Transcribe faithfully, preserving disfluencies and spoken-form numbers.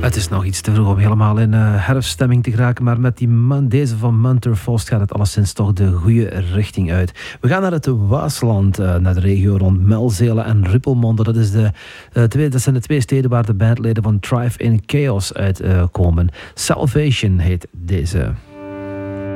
Het is nog iets te vroeg om helemaal in uh, herfststemming te geraken, maar met die man, deze van Munter Fost gaat het alleszins toch de goede richting uit. We gaan naar het Waasland, uh, naar de regio rond Melzelen en Rippelmonde. Dat, is de, uh, twee, dat zijn de twee steden waar de bandleden van Thrive in Chaos uitkomen. Uh, Salvation heet deze.